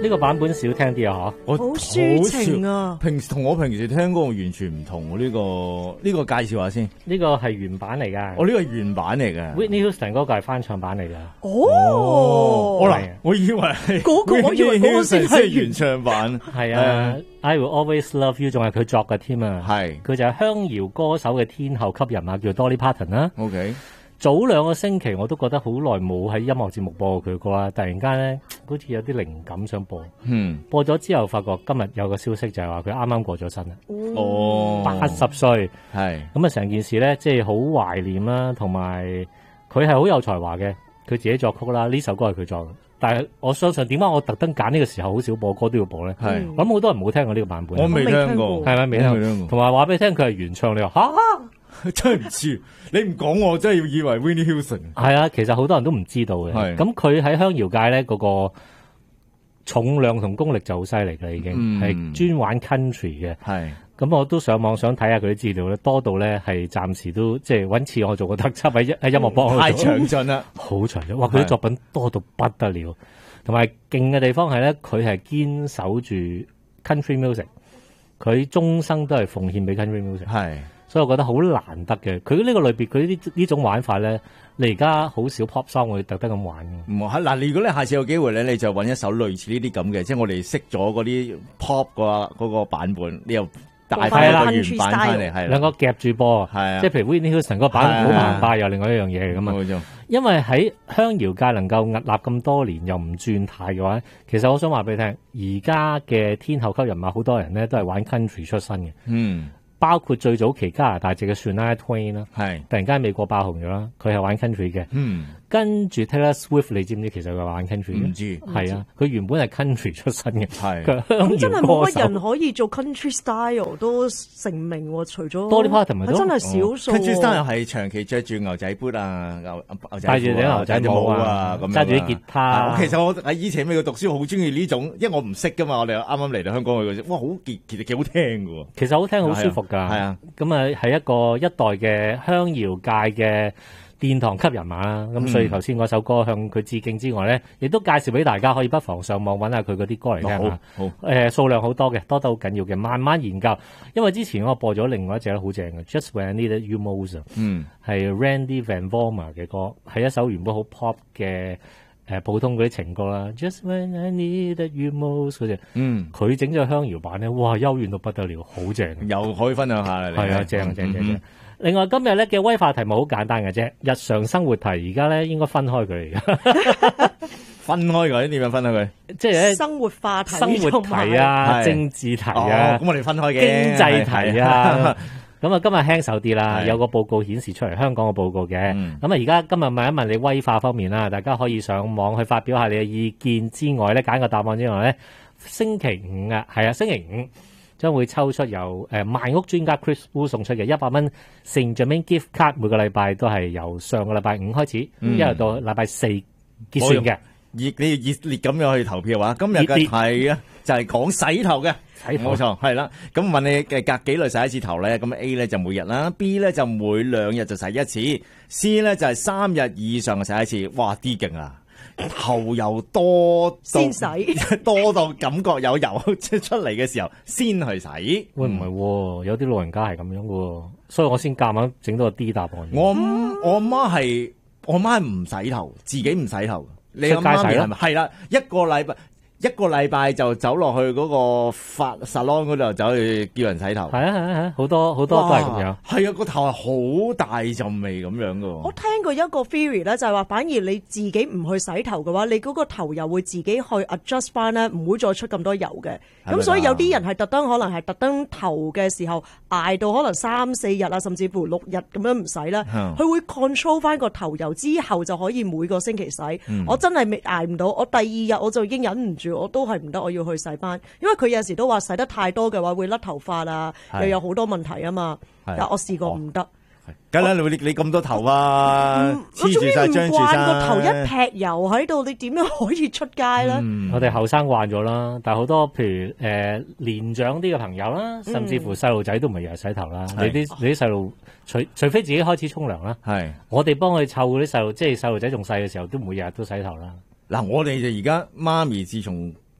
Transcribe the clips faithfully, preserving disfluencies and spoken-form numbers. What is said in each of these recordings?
呢個版本少聽啲啊，嗬。 我好抒情啊！ 平時同我平時聽嗰個完全唔同喎。呢個呢個介紹下先。 呢個係原版嚟㗎。 我呢個係原版嚟嘅。 Whitney Houston 嗰個係翻唱版嚟㗎。 哦， 我嗱，我以為係嗰個，我以為嗰個先係原唱版。 係啊 ，I Will Always Love You 仲係佢作嘅添啊。 係， 佢就係鄉謠歌手嘅天后級人馬，叫 Dolly Parton 啦。 OK。 早兩個星期我都覺得好耐冇喺音樂節目播過佢歌啦，突然間咧好似有啲靈感想播。 嗯。播咗之後，發覺今日有個消息就係話佢啱啱過咗身啦。 哦。 八十歲。係。咁啊，成件事咧即係好懷念啦，同埋佢係好有才華嘅，佢自己作曲啦，呢首歌係佢作嘅。但係我相信點解我特登揀呢個時候好少播歌都要播咧？係。我諗好多人冇聽過呢個版本。 我未聽過。 係咪未聽過？同埋話俾你聽，佢係原唱，你話嚇？ 真係唔知，你唔講我真係要以為 Whitney Houston。 係啊，其實好多人都唔知道嘅。係咁，佢喺鄉謠界咧，嗰個重量同功力就好犀利嘅，已經係專玩 country 嘅。係咁，我都上網想睇下佢啲資料咧，多到咧係暫時都即係揾次我做個特輯喺喺音樂幫太詳盡啦， 好詳盡。哇！佢啲作品多到不得了，同埋勁嘅地方係咧，佢係堅守住 country music， 佢終生都係奉獻俾 country music。係。所以我覺得好難得嘅，佢呢個類別，佢呢呢種玩法咧，你而家好少 pop song 會特登咁玩嘅。 唔係嗱，如果你下次有機會咧，你就揾一首類似呢啲咁嘅，即係我哋識咗嗰啲 pop 嗰嗰個版本，你又帶翻個原版翻嚟，係兩個夾住播，係啊，即係譬如 Whitney Houston 嗰個版好澎湃，又另外一樣嘢嚟㗎嘛。冇錯。因為喺鄉謠界能夠屹立咁多年又唔轉態嘅話，其實我想話俾你聽，而家嘅天后級人物好多人咧都係玩 country 出身嘅。嗯。包括最早期加拿大籍嘅 Shania Twain 啦，係突然間喺美國爆紅咗啦，佢係玩 country 嘅。嗯，跟住 Taylor Swift， 你知唔知其實佢玩 country 嘅？唔知，係啊，佢原本係 country 出身嘅，係咁真係冇乜人可以做 country style 都成名喎，除咗 Dolly Parton 咪都真係少數。 country style 係長期着住牛仔 boot 啊，牛牛仔戴住頂牛仔帽啊，咁揸住啲吉他。 其實我喺以前喺美國讀書好中意呢種，因為我唔識噶嘛，我哋啱啱嚟到香港去嘅啫，哇，好其其實幾好聽㗎。 其實好聽，好舒服㗎。係啊，咁啊係一個一代嘅鄉謠界嘅殿堂級人馬啦。咁、嗯、所以頭先嗰首歌向佢致敬之外咧，亦都介紹俾大家，可以不妨上網揾下佢嗰啲歌嚟聽下。好，好，誒、呃、數量好多嘅，多得好緊要嘅，慢慢研究。因為之前我播咗另外一隻好正嘅 Just When I Needed You Most， 嗯，係 Randy Van Warmer 嘅歌，係一首原本好 pop 嘅。誒，普通嗰啲情歌啦 ，Just When I Needed You Most 嗰隻，嗯，佢整咗鄉謠版咧，哇，幽怨到不得了，好正， 又可以分享下啦， 係啊，正正正正。另外今日咧嘅威化題目好簡單嘅啫，日常生活題，而家咧應該分開佢嚟嘅， 分開佢點樣分開佢？ 即係生活化題、 生活題啊、政治題啊， 咁我哋分開嘅經濟題啊。咁啊，今日輕手啲啦，有個報告顯示出嚟，香港嘅報告嘅。咁啊，而家今日問一問你威化方面啦，大家可以上網去發表下你嘅意見之外咧，揀個答案之外咧，星期五啊，係啊，星期五將會抽出由誒賣屋專家 Chris Wu 送出嘅一百蚊 Saint Germain Gift Card，每個禮拜都係由上個禮拜五開始，嗯、一直到禮拜四結算嘅。 熱你要熱烈咁樣去投票啊！今日嘅係啊，就係講洗頭嘅，洗頭冇錯係啦。咁問你嘅隔幾耐洗一次頭咧？咁 A 咧就每日啦 ，B 咧就每兩日就洗一次 ，C 咧就係三日以上洗一次。哇，啲勁啊！頭油多先洗， 多到感覺有油出嚟嘅時候先去洗。 喂，唔係，有啲老人家係咁樣嘅，所以我先夾硬整到個 D 答案。 我我媽係我媽係唔洗頭，自己唔洗頭。你阿媽咪係咪？係啦，一個禮拜一個禮拜就走落去嗰個髮 salon 嗰度走去叫人洗頭。係啊係啊係啊，好多好多都係咁樣。係啊，個頭係好大陣味咁樣噶。 我聽過一個 theory 咧，就係話反而你自己唔去洗頭嘅話，你嗰個頭又會自己去 adjust 翻咧，唔會再出咁多油嘅。咁所以有啲人係特登，可能係特登頭嘅時候捱到可能三四日啊，甚至乎六日咁樣唔洗啦。佢、嗯、會 control 翻個頭油之後就可以每個星期洗。嗯、我真係未捱唔到，我第二日我就已經忍唔住，我都係唔得，我要去洗翻。因為佢有時都話洗得太多嘅話會甩頭髮啊，又有好多問題啊嘛。但我試過唔得。哦梗啦，你你咁多頭啊，黐住晒張住晒， 個頭一劈油喺度，你點樣可以出街咧？ 嗯、我哋後生慣咗啦，但係好多譬如誒、呃、年長啲嘅朋友啦，甚至乎細路仔都唔係日日洗頭啦。嗯、你啲你啲細路，除除非自己開始沖涼啦，係我哋幫佢湊嗰啲細路，即係細路仔仲細嘅時候，都每日都洗頭啦。 嗱，我哋就而家媽咪自從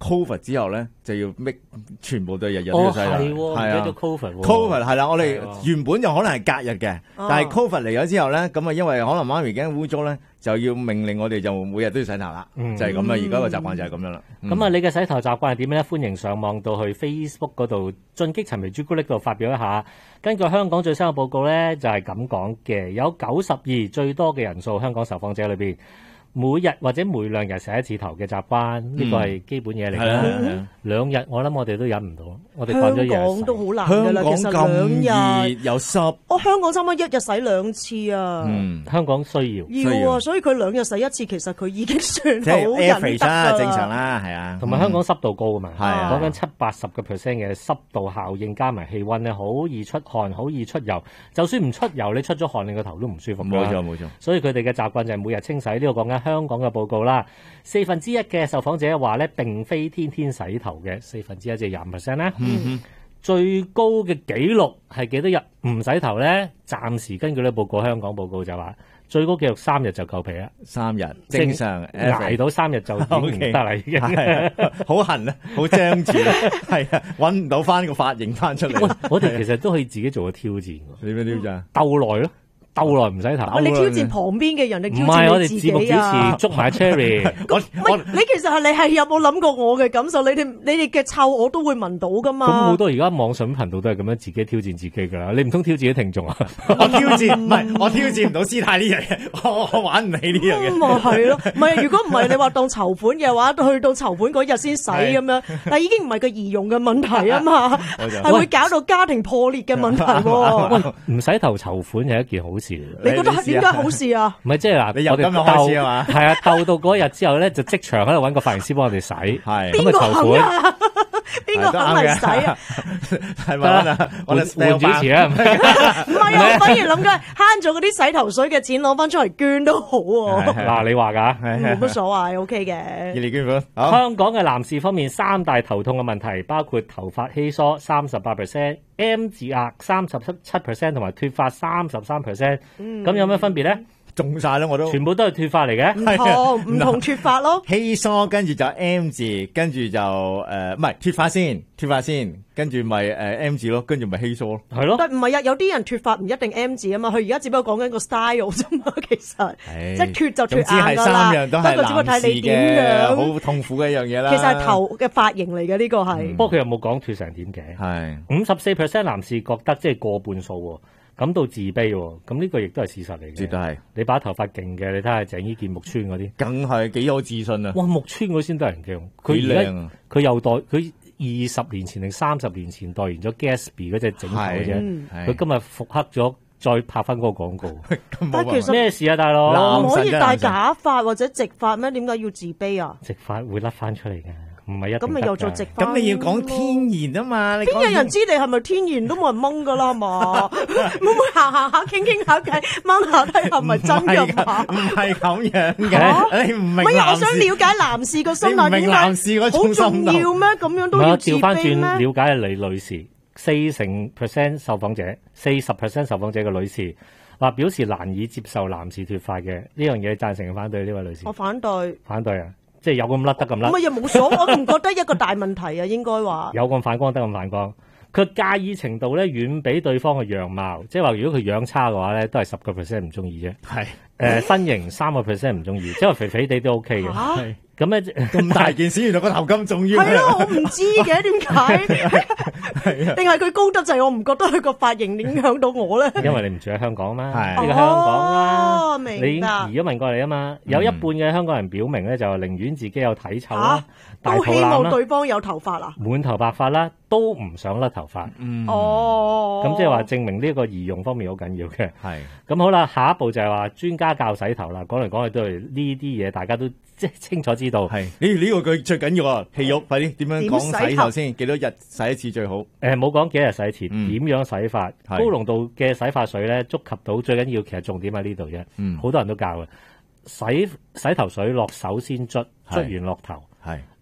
Covid 之後咧，就要 make 全部都係日日都要洗頭。 係喎， 係啊 ，Covid Covid 係啦，我哋係喎原本就可能係隔日嘅，但係 Covid 嚟咗之後咧，咁啊因為可能媽咪驚污糟咧，就要命令我哋就每日都要洗頭啦， 嗯就係咁啦。而家個習慣就係咁樣啦。 咁啊，你嘅洗頭習慣係點咧？歡迎上網到去 Facebook 嗰度進擊陳皮朱古力度發表一下。根據香港最新嘅報告咧，就係咁講嘅，有九十二最多嘅人數，香港受訪者裏邊。每日或者每兩日洗一次頭嘅習慣，呢個係基本嘢嚟㗎。兩日我諗我哋都忍唔到，我哋慣咗日日洗。 香港都好難㗎啦，其實兩日有濕。 我香港差唔多一日洗兩次啊。 嗯， 香港需要要啊，所以佢兩日洗一次，其實佢已經算好忍得㗎啦。 正常啦，係啊。 同埋香港濕度高啊嘛， 係啊， 講緊七八十個 percent 嘅濕度效應加埋氣温咧，好易出汗，好易出油。就算唔出油，你出咗汗，你個頭都唔舒服。 冇錯冇錯。所以佢哋嘅習慣就係每日清洗。呢個講緊香港嘅報告啦，四分之一嘅受訪者話咧，並非天天洗頭嘅，四分之一即係廿五 percent 啦。 嗯哼， 最高嘅紀錄係幾多日唔洗頭咧？暫時根據呢報告，香港報告就話最高紀錄三日就夠皮啦。 三日正常捱到三日就已經唔得啦，已經好痕啊，好張住啊，係啊，揾唔到翻個髮型翻出嚟。 我哋其實都可以自己做個挑戰。 你咩挑戰？ 鬥耐咯。鬥耐唔洗頭， 你挑戰旁邊嘅人，你挑戰你自己啊？唔係我哋節目主持捉埋 Cherry。 喂，你其實係你係有冇諗過我嘅感受？你哋你哋嘅臭我都會聞到噶嘛？ 咁好多而家網上頻道都係咁樣自己挑戰自己噶啦。你唔通挑戰啲聽眾啊？ 我挑戰唔係，我挑戰唔到師太呢樣嘢，我我玩唔起呢樣嘢。 咁咪係咯，唔係如果唔係你話當籌款嘅話，去到籌款嗰日先洗咁樣，但係已經唔係個儀容嘅問題啊嘛，係會搞到家庭破裂嘅問題。 喂，唔洗頭籌款係一件好事。 你覺得？點解好事啊？ 唔係即係嗱， 你由今日開始啊嘛？ 係啊，鬥到嗰日之後咧，就即場喺度揾個髮型師幫我哋洗。 係邊個肯啊？邊個肯嚟洗啊？ 係咪啊？我哋換主持啊？唔係啊，我反而諗緊慳咗嗰啲洗頭水嘅錢，攞翻出嚟捐都好喎。 嗱，你話㗎， 冇乜所謂 ，OK 嘅。 熱烈捐款。 香港嘅男士方面，三大頭痛嘅問題包括頭髮稀疏三十八 percent、M 字額三十七 percent 同埋脫髮三十三 percent。咁有咩分別咧？ 中晒啦，我都全部都係脫髮嚟嘅， 唔同唔同脫髮咯。 稀疏跟住就 M 字，跟住就誒唔係脫髮先，脫髮先，跟住咪誒 M 字咯，跟住咪稀疏咯， 係咯。 但唔係啊，有啲人脫髮唔一定 M 字啊嘛，佢而家只不過講緊個 style 啫嘛，其實即係脫就脫硬噶啦。不過只不過睇你點樣， 好痛苦嘅一樣嘢啦。 其實係頭嘅髮型嚟嘅呢個係。 不過佢又冇講脫成點嘅。 係五十四 percent 男士覺得即係過半數。感到自卑喎，咁呢個亦都係事實嚟嘅。 絕對係。你把頭髮勁嘅，你睇下鄭伊健、木村嗰啲， 梗係幾有自信啊！ 哇，木村嗰先得人驚。佢而家佢又代佢二十年前定三十年前代言咗 Gatsby 嗰隻整頭嘅啫，佢今日復刻咗，再拍翻嗰個廣告。 但其實咩事啊，大佬？ 唔可以戴假髮或者直髮咩？點解要自卑啊？ 直髮會甩翻出嚟嘅。唔係一咁咪又做直髮？ 咁你要講天然啊嘛？ 邊有人知你係咪天然都冇人掹噶啦嘛？會唔會行行下傾傾下偈掹下睇係咪真㗎嘛？ 唔係咁樣嘅，你唔明？ 唔係，我想了解男士個心態，點解好重要咩？咁樣都要自卑咩？ 調翻轉了解李女士，四成 percent 受訪者，四十 percent 受訪者嘅女士話表示難以接受男士脫髮嘅呢樣嘢，贊成定反對呢位女士？ 我反對。 反對啊！即係有咁甩得咁甩， 咁啊又冇所謂，我唔覺得一個大問題啊，應該話有咁反光得咁反光，佢介意程度咧遠比對方嘅樣貌，即係話如果佢樣差嘅話咧，都係十個 percent 唔中意啫。係誒、呃、身形三個 percent 唔中意，即係肥肥地都 OK 嘅。係咁咧咁大件事，原來個頭咁重要。 係咯，我唔知嘅點解，定係佢高得滯，我唔覺得佢個髮型影響到我咧。 因為你唔住喺香港嘛， 係呢個香港啦， 哦、明白你已經移咗民過嚟啊嘛。有一半嘅香港人表明咧，就寧願自己有體臭啦、啊，大肚腩啦， 都希望對方有頭髮啦， 滿頭白髮啦，都唔想甩頭髮。 嗯，哦， 咁即係話證明呢個儀容方面好緊要嘅。 係咁好啦，下一步就係話專家教洗頭啦。講嚟講去都係呢啲嘢，大家都即係清楚知道。 係呢呢個句最緊要啊！戲肉快啲點樣講洗頭先？幾多日洗一次最好？誒、 呃，冇講幾日洗一次，點、嗯、樣洗髮？高濃度嘅洗髮水咧，觸及到最緊要，其實重點喺呢度啫。好、嗯、多人都教嘅，洗洗頭水落手先捽，捽完落頭。係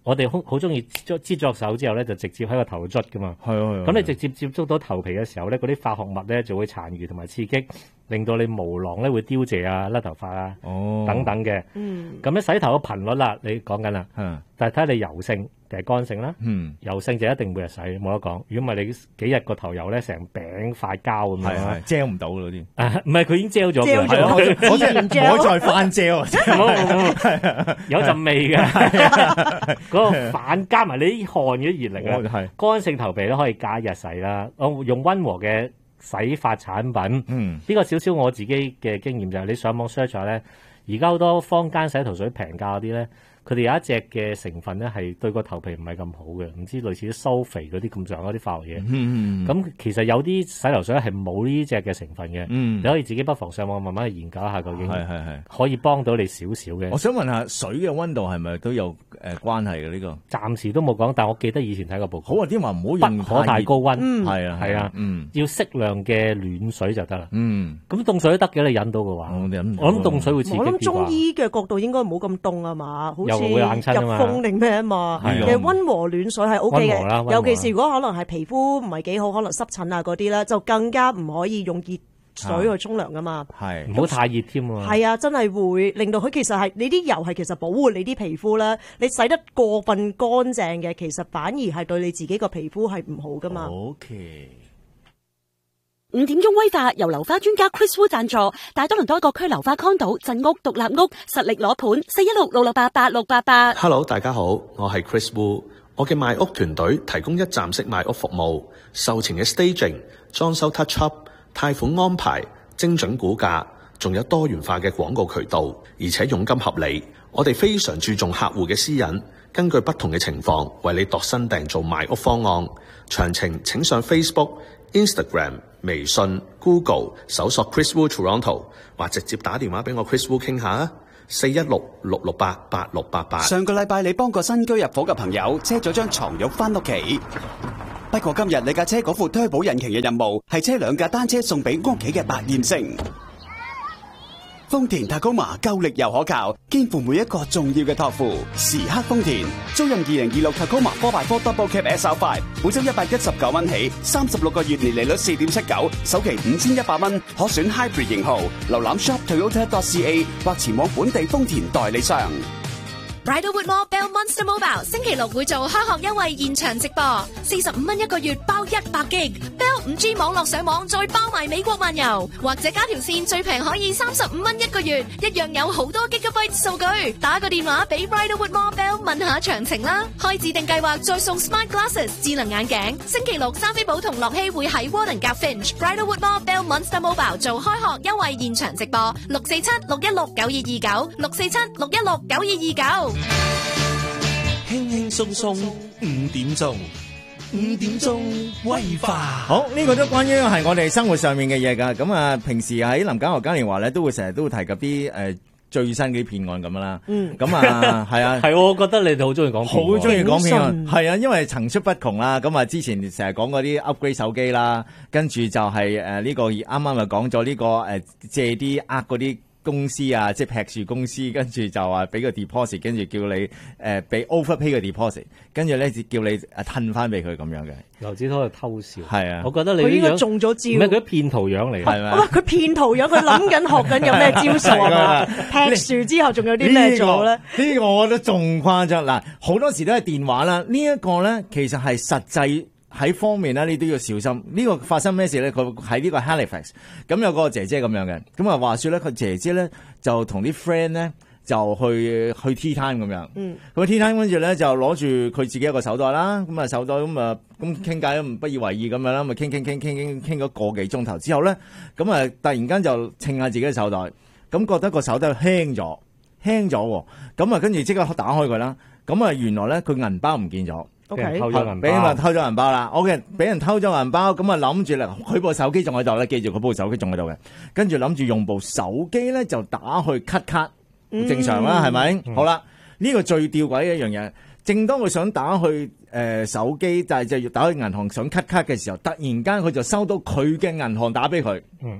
我哋好好中意擠咗手之後咧，就直接喺個頭捽噶嘛。 係啊， 咁你直接接觸到頭皮嘅時候咧，嗰啲化學物咧就會殘餘同埋刺激，令到你毛囊咧會凋謝啊、甩頭髮啊、 哦、 等等嘅。 嗯， 咁咧洗頭嘅頻率啦，你講緊啦， 嗯， 但係睇下你油性定係乾性啦。 嗯， 油性就一定每日洗，冇得講。如果唔係你幾日個頭油咧成餅塊膠咁樣， 係係遮唔到嗰啲。 唔係佢已經遮咗遮咗， 我我我再翻遮， 有陣味嘅。嗰個反加埋你啲汗嘅熱力啊， 係乾性頭皮都可以加日洗啦。我用溫和嘅洗髮產品， 嗯， 呢個少少我自己嘅經驗就係你上網 search 下咧，而家好多坊間洗頭水平價嗰啲咧。佢哋有一隻嘅成分咧，係對個頭皮唔係咁好嘅，唔知類似啲蘇肥嗰啲咁上嗰啲化學嘢。 嗯咁、嗯、其實有啲洗頭水係冇呢隻嘅成分嘅。 嗯， 你可以自己不妨上網慢慢去研究一下究竟。 係係係。 可以幫到你少少嘅。 我想問下水嘅溫度係咪都有誒、呃、關係嘅呢、這個？ 暫時都冇講，但我記得以前睇過報告。 好啊，啲話唔好用不可太高溫。 嗯， 係啊係啊， 嗯， 要適量嘅暖水就得啦。 嗯， 咁凍水都得嘅，你忍到嘅話。 我忍。 我諗凍水會刺激啲啩。 我諗中醫嘅角度應該唔好咁凍啊嘛，好似又會冷親啊嘛。 入風定咩啊嘛？其實溫和暖水係 O K 嘅，尤其是如果可能係皮膚唔係幾好，可能濕疹啊嗰啲咧，就更加唔可以用熱水去沖涼噶嘛。 係唔好太熱添喎。 係啊，真係會令到佢其實係你啲油係其實保護你啲皮膚啦。你洗得過分乾淨嘅，其實反而係對你自己個皮膚係唔好噶嘛。 O K。 五點鐘威化由流花專家 Chris Wu 贊助，大多倫多各區流花 condo 鎮屋獨立屋實力攞盤，四一六六六八八六八八。 Hello， 大家好，我係 Chris Wu， 我嘅賣屋團隊提供一站式賣屋服務，售前嘅 staging、裝修 touch up、貸款安排、精準估價，仲有多元化嘅廣告渠道，而且佣金合理。我哋非常注重客戶嘅私隱，根據不同嘅情況為你度身訂做賣屋方案。詳情請上 Facebook、Instagram、微信、Google 搜索 Chris Wu Toronto， 或直接打電話俾我 Chris Wu 傾下啊，四一六六六八八六八八。 上個禮拜你幫個新居入伙嘅朋友車咗張床褥翻屋企，不過今日你架車嗰副 turbo 引擎嘅任務係車兩架單車送俾屋企嘅百厭星。豐田 Tacoma 夠力又可靠，肩負每一個重要嘅託付。時刻豐田，租賃二零二六 Tacoma four by four Double Cab S R five， 每周一百一十九蚊起，三十六個月年利率四點七九，首期五千一百蚊，可選 Hybrid 型號。瀏覽 shop toyota dot c a 或前往本地豐田代理商。 Bridalwood Mall Bell Monster Mobile 星期六會做開學優惠現場直播，四十五蚊一個月包一百 G Bell 五 G 網絡上網，再包埋美國漫遊，或者加條線最平可以三十五蚊一個月，一樣有好多 Gigabyte 數據。打個電話俾 Bridalwood Mall Bell 問下詳情啦。開指定計劃再送 Smart Glasses 智能眼鏡。星期六沙菲堡同樂希會喺 Warden 夾 Finch Bridalwood Mall Bell Monster Mobile 做開學優惠現場直播，六四七六一六九二二九，六四七六一六九二二九。 輕輕鬆鬆五點鐘，五點鐘威化。 好，呢、這個都關於係我哋生活上面嘅嘢噶。咁啊，平時喺林家豪嘉年華咧，都會成日都會提及啲誒、呃、最新嘅騙案咁樣啦。嗯，咁啊係啊， 係我覺得你哋好中意講， 好中意講騙案，係啊，因為層出不窮啦。咁啊，之前成日講嗰啲 upgrade 手機啦，跟住就係誒呢個啱啱又講咗呢個誒、呃、借啲呃嗰啲。公司啊，即係劈樹公司，跟住就話俾個 deposit， 跟住叫你誒俾、呃、overpay 個 deposit， 跟住咧就叫你誒褪翻俾佢咁樣嘅。 劉子濤喺度偷笑， 係啊， 我覺得你佢應該中咗招， 唔係佢啲騙徒樣嚟，係咪？ 哇！佢騙徒樣，佢諗緊學緊有咩招數啊？劈樹之後仲有啲咩做咧？呢、 這個這個我覺得仲誇張嗱，好多時都係電話啦。這個、呢一個咧其實係實際。喺方面咧，你都要小心。呢、這個發生咩事咧？佢喺呢個 Halifax，咁有個姐姐咁樣嘅，咁啊話說咧，佢姐姐咧就同啲 friend 咧就去去 tea time 咁樣。嗯，咁 tea time 跟住咧就攞住佢自己一個手袋啦，咁啊手袋咁啊咁傾偈都唔不以為意咁樣啦，咪傾傾傾傾傾傾咗個幾鐘頭之後咧，咁啊突然間就稱下自己嘅手袋，咁覺得個手袋輕咗，輕咗，咁啊跟住即刻打開佢啦，咁啊原來咧佢銀包唔見咗。 俾人偷咗銀包， 俾人偷咗銀包啦。OK，俾人偷咗銀包，咁啊諗住啦，佢部手機仲喺度咧，記住佢部手機仲喺度嘅。跟住諗住用部手機咧就打去 cut 卡，正常啦，係、嗯、咪、嗯？好啦，呢、這個最吊詭嘅一樣嘢，正當佢想打去誒、呃、手機，就係就要打去銀行想 cut 卡嘅時候，突然間佢就收到佢嘅銀行打俾佢。嗯，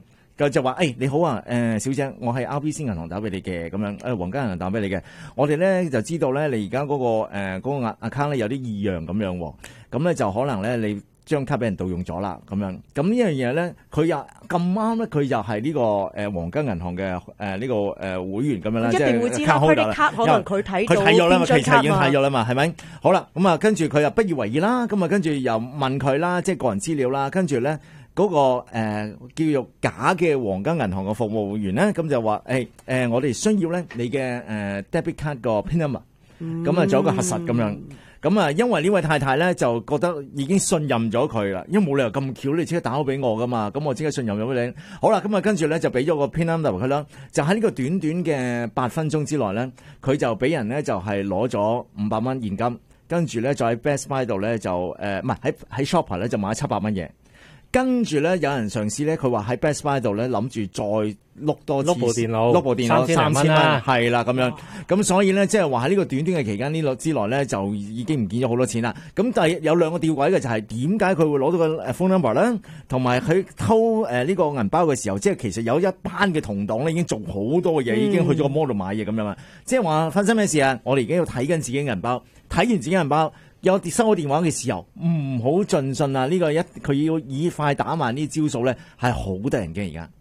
佢就話誒、哎、你好啊，誒、呃、小姐，我係 R B C 銀行打俾你嘅，咁樣誒皇家銀行打俾你嘅，我哋咧就知道咧你而家嗰個誒嗰、呃那個 account 咧有啲異樣咁樣喎，咁咧就可能咧你張卡俾人盜用咗啦，咁樣，咁呢樣嘢咧佢又咁啱咧，佢又係呢個誒皇家銀行嘅誒呢個誒會員咁樣啦， 一定會知啦 credit card 可能佢睇到佢睇咗啦嘛， 邊張其實已經卡睇咗啦嘛，係咪？好啦，咁啊跟住佢又不以為意啦，咁啊跟住又問佢啦，即係個人資料啦，跟住咧。嗰、那個誒、呃、叫做假嘅皇家銀行嘅服務員咧，咁就話誒誒，我哋需要咧你嘅誒、呃、debit card 個 pin number，咁啊做一個核實咁樣。咁啊，因為呢位太太咧就覺得已經信任咗佢啦，因為冇理由咁巧你即刻打好俾我噶嘛，咁我即刻信任咗俾你。好啦，咁啊跟住咧就俾咗個 pin number 佢啦，就喺呢個短短嘅八分鐘之內咧，佢就俾人咧就係攞咗五百蚊現金，跟住咧就喺 Best Buy 度咧就誒唔係喺喺 Shopper 咧就買咗七百蚊嘢。跟住咧，有人嘗試咧，佢話喺 Best Buy 度咧，諗住再碌多次， 碌部電腦， 碌部電腦三千蚊啦， 係啦咁樣。咁所以咧，即係話喺呢個短短嘅期間呢落之內咧，就已經唔見咗好多錢啦。咁但係有兩個吊詭嘅就係點解佢會攞到個 phone number 咧？同埋佢偷誒呢個銀包嘅時候，即係其實有一班嘅同黨咧，已經做好多嘅嘢，已經去咗個 mall 度買嘢咁樣啊。即係話發生咩事啊？我哋而家要睇緊自己銀包，睇完自己銀包。有收到電話嘅時候，唔好盡信啊！呢、這個一佢要以快打慢呢招數咧，係好得人驚而家。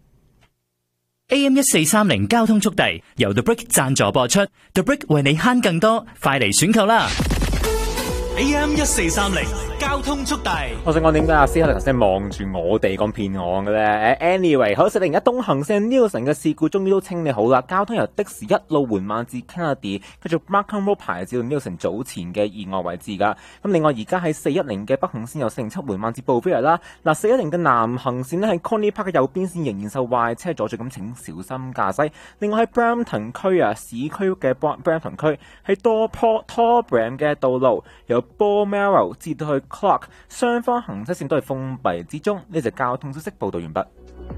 A M 一四三零交通速遞由 The Brick 贊助播出 ，The Brick 為你慳更多，快嚟選購啦 ！A M 一四三零交通速遞， 我想講點解阿 C 可能頭先望住我哋講騙案嘅咧？誒 ，anyway， 好，四零一東行線 Nielsen 嘅事故終於都清理好啦，交通由的士一路緩慢至 Kennedy， 繼續 Markham Road 排至 Nielsen 早前嘅意外位置噶。咁另外而家喺四一零嘅北行線由四零七緩慢至 Beauvais 啦。嗱，四一零嘅南行線咧喺 Coney Park 嘅右邊線仍然受壞車阻住，咁請小心駕駛。另外喺 Brampton 區啊，市區嘅 Brampton 區喺多 Torbram 嘅道路由 Balmoral 至到去 Clock 雙方行車線都係封閉之中。呢隻交通消息報道完畢。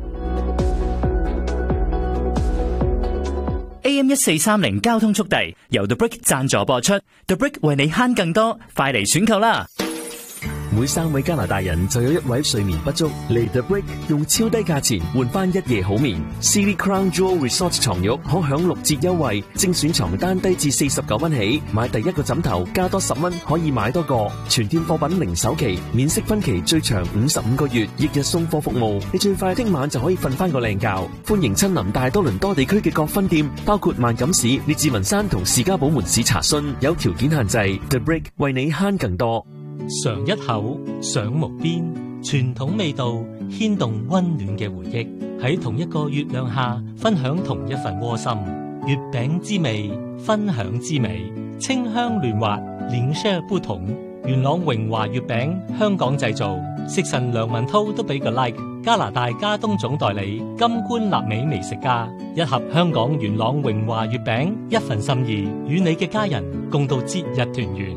A M 一四三零交通速遞由 The Brick 贊助播出 ，The Brick 為你慳更多，快嚟選購啦！ 每三位加拿大人就有一位睡眠不足，嚟 The Brick 用超低價錢換翻一夜好眠。City Crown Jewel Resort 床褥可享六折優惠，精選床單低至四十九蚊起，買第一個枕頭加多十蚊可以買多個。全店貨品零首期，免息分期最長五十五個月，翌日送貨服務，你最快聽晚就可以瞓翻個靚覺。歡迎親臨大多倫多地區嘅各分店，包括萬錦市、列治文山同士嘉堡門市查詢，有條件限制。The Brick 為你慳更多。 嘗一口，想無邊，傳統味道牽動溫暖嘅回憶，喺同一個月亮下分享同一份窩心。月餅之味，分享之美，清香嫩滑，臉色不同。元朗榮華月餅，香港製造，食神梁文濤都俾個 like。加拿大加東總代理金冠納美美食家，一盒香港元朗榮華月餅，一份心意，與你嘅家人共度節日團圓。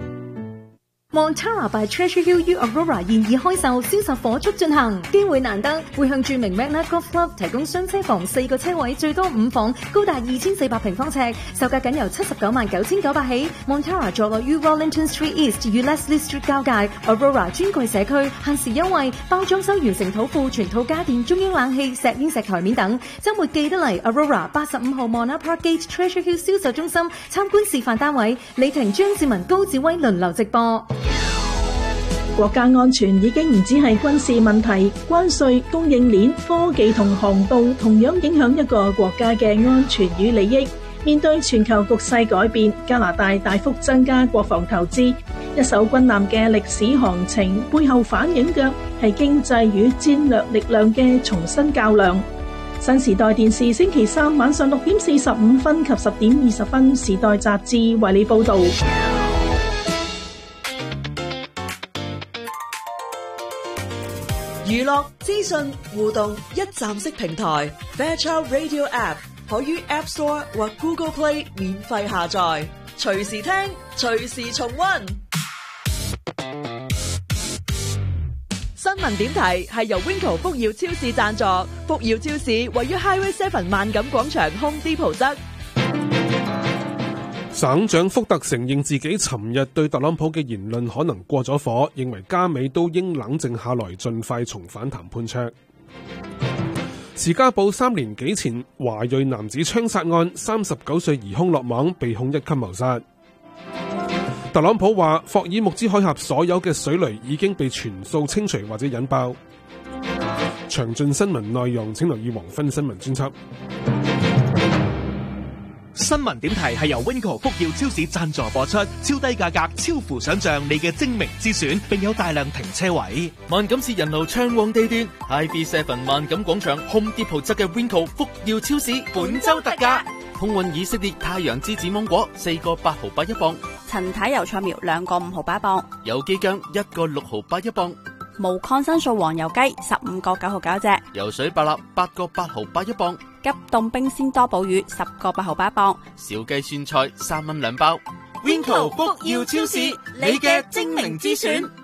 Montara by Treasure Hill U Aurora 現已開售，銷售火速進行，機會難得，會向著名 Magna Golf Club 提供雙車房四個車位，最多五房，高達二千四百平方尺，售價僅由七十九萬九千九百起。Montara 坐落於 Rollington Street East 與 Leslie Street 交界 ，Aurora 專櫃社區，限時優惠，包裝修完成土庫、全套家電、中央冷氣、石英石台面等。週末記得嚟 Aurora 八十五號 Mona Park Gate Treasure Hill 銷售中心參觀示範單位，李婷、張志文、高志威輪流直播。 國家安全已經唔止係軍事問題，關稅、供應鏈、科技同航道同樣影響一個國家嘅安全與利益。面對全球局勢改變，加拿大大幅增加國防投資，一艘軍艦嘅歷史航程背後反映嘅係經濟與戰略力量嘅重新較量。新時代電視星期三晚上六點四十五分及十點二十分，時代雜誌為你報道。 娛樂資訊互動一站式平台 Fairchild Radio App 可於 App Store 或 Google Play 免費下載，隨時聽，隨時重溫。新聞點題係由 Winco 福耀超市贊助，福耀超市位於 Highway Seven 萬錦廣場 Home Depot 側。 省長福特承認自己尋日對特朗普嘅言論可能過咗火，認為加美都應冷靜下來，盡快重返談判桌。 時家堡三年幾前華裔男子槍殺案，三十九歲疑兇落網，被控一級謀殺。特朗普話霍爾木茲海峽所有嘅水雷已經被全數清除或者引爆。詳盡新聞內容請留意黃昏新聞專輯。 新聞點題係由 Winco 福耀超市贊助播出，超低價格，超乎想象，你嘅精明之選，並有大量停車位。 萬錦市人路暢旺地段 ，I B 七 萬錦廣場 Home Depot 側嘅 Winco 福耀超市本周特價，空運以色列太陽之子芒果四個八毫八一磅， 陳太油菜苗兩個五毫八一磅， 有機薑一個六毫八一磅， 無抗生素黃油雞十五個九毫九一隻， 游水白蠟八個八毫八一磅， 急凍冰鮮多寶魚十個八毫八一磅， 小雞酸菜三蚊兩包。 Winco 福耀超市，你嘅精明之選。